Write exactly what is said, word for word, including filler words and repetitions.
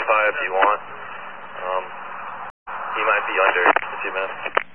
verify if you want. Um, he might be under a few minutes.